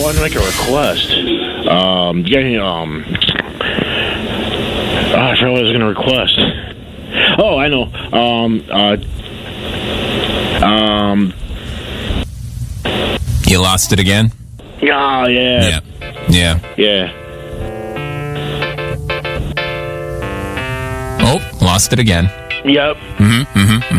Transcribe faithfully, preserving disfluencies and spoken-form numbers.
wanted to make a request. Um, you got any, um, oh, I forgot what I was going to request. Oh, I know. Um, uh, um, You lost it again? oh, yeah. Yeah. Yeah. Yeah. Oh, lost it again. Yep. Mm-hmm, mm-hmm,